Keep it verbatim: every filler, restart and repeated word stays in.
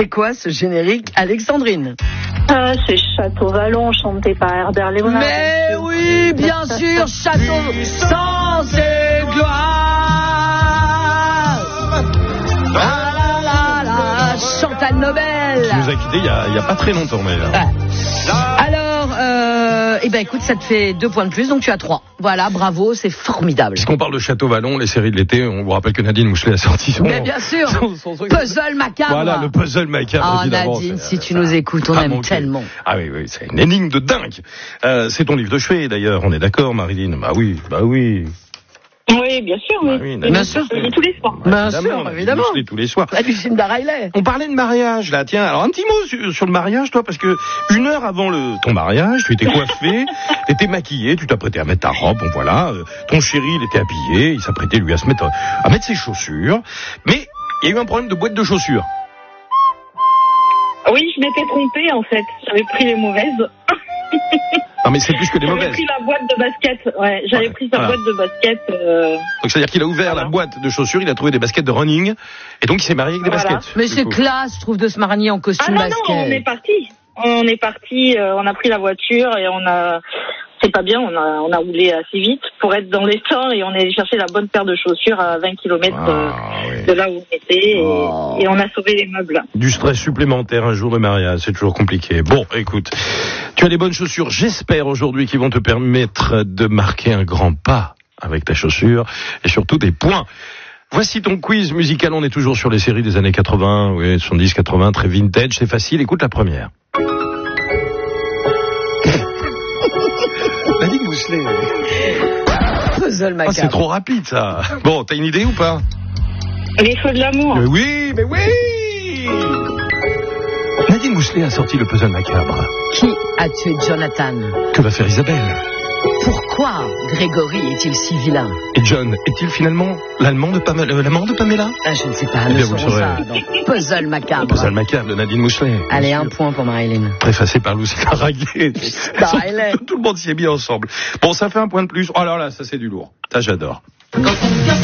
C'est quoi ce générique, Alexandrine? Ah, c'est Château Vallon, chanté par Herbert Léonard. Mais oui, bien sûr, Château sans ses gloires. Ah là là là, Chantal Nobel. Tu nous as quittés il y a, il y a pas très longtemps, mais là. Ouais. Alors, euh, eh ben écoute, ça te fait deux points de plus, donc tu as trois. Voilà, bravo, c'est formidable. Puisqu'on parle de Château Vallon, les séries de l'été, on vous rappelle que Nadine Mouchelet a sorti son... Mais bien sûr, son, son truc. Puzzle macabre. Voilà, le puzzle macabre, Oh évidemment. Nadine, c'est, si tu nous écoutes, on aime manqué. tellement. Ah oui, oui, c'est une énigme de dingue. Euh, c'est ton livre de chevet, d'ailleurs, on est d'accord, Marilyn? Bah oui, bah oui. Oui, bien sûr, oui. Bah oui, bien sûr. Je le lis tous les soirs. Bien évidemment, sûr, Nadine évidemment. Mouchelet tous les soirs. La Lucine Riley. On parlait de mariage, là, tiens. Alors, un petit mot sur, sur le mariage, toi, parce que une heure avant le, ton mariage, tu étais coiffée, t'étais maquillée, tu t'apprêtais à mettre ta robe, bon voilà. Euh, ton chéri, il était habillé, il s'apprêtait, lui, à se mettre, à mettre ses chaussures. Mais, il y a eu un problème de boîte de chaussures. Oui, je m'étais trompée, en fait. J'avais pris les mauvaises. Non, mais c'est plus que des J'avais mauvaises. pris la boîte de basket. Ouais, j'avais Ouais, pris sa voilà. boîte de basket. Euh... Donc, c'est-à-dire qu'il a ouvert Voilà. la boîte de chaussures, il a trouvé des baskets de running, et donc il s'est marié avec des Voilà. baskets. Mais du c'est coup. classe, je trouve, de se marier en Ah costume non, basket. non, on est parti. On est parti, euh, on a pris la voiture et on a... C'est pas bien, on a, on a roulé assez vite pour être dans les temps et on est allé chercher la bonne paire de chaussures à vingt kilomètres Ah, oui. de là où on était et, Oh. et on a sauvé les meubles. Du stress supplémentaire un jour de mariage, c'est toujours compliqué. Bon, écoute, tu as des bonnes chaussures, j'espère aujourd'hui, qui vont te permettre de marquer un grand pas avec ta chaussure et surtout des points. Voici ton quiz musical, on est toujours sur les séries des années quatre-vingts, oui, soixante-dix, quatre-vingts, très vintage, c'est facile, écoute la première. Nadine Mouchelet. Puzzle Ah, macabre. c'est trop rapide ça. Bon, t'as une idée ou pas? Les feux de l'amour. Mais oui, mais oui. Nadine Mouchelet a sorti le puzzle macabre. Qui a tué Jonathan? Que va faire Isabelle? Pourquoi Grégory est-il si vilain? Et John, est-il finalement l'allemand de Pamela, euh, l'amant de Pamela? Ah, je ne sais pas, Eh ne bien, vous le saurons ça saurez. dans Puzzle macabre. Puzzle macabre de Nadine Mouchelet. Allez, bien un sûr. point pour Marilyn. Préfacé par Lucille Raguet. Riley. Tout le monde s'y est mis ensemble. Bon, ça fait un point de plus. Oh là là, ça c'est du lourd. Ça j'adore.